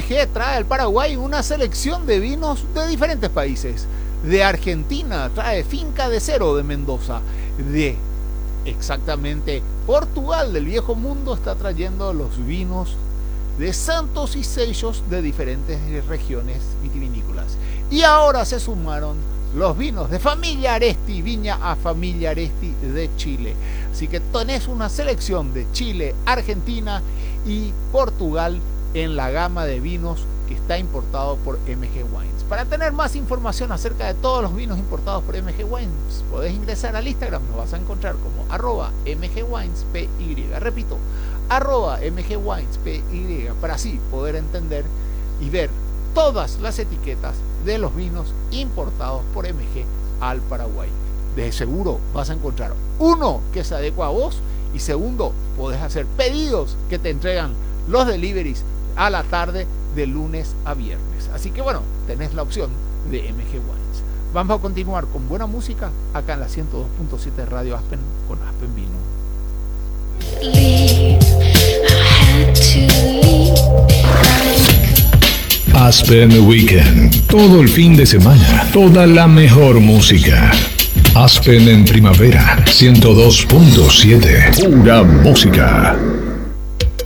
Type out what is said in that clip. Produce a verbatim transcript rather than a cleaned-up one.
G trae al Paraguay una selección de vinos de diferentes países. De Argentina trae Finca de Cero de Mendoza. De exactamente Portugal, del Viejo Mundo, está trayendo los vinos de Santos y Sellos de diferentes regiones vitivinícolas. Y ahora se sumaron los vinos de Familia Aresti, Viña a Familia Aresti de Chile. Así que tenés una selección de Chile, Argentina y Portugal en la gama de vinos que está importado por M G Wines. Para tener más información acerca de todos los vinos importados por M G Wines, podés ingresar al Instagram, nos vas a encontrar como arroba mgwinespy. Repito, arroba mgwinespy, para así poder entender y ver todas las etiquetas de los vinos importados por M G al Paraguay. De seguro vas a encontrar uno que se adecua a vos, y segundo, podés hacer pedidos que te entregan los deliveries a la tarde de lunes a viernes. Así que bueno, tenés la opción de M G Wines. Vamos a continuar con buena música acá en la ciento dos punto siete Radio Aspen con Aspen Vino. Aspen Weekend, todo el fin de semana, toda la mejor música. Aspen en primavera, ciento dos punto siete, pura música.